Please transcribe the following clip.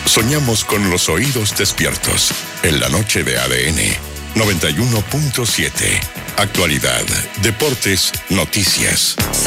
Soñamos con los oídos despiertos. En la noche de ADN 91.7. Actualidad, deportes, noticias.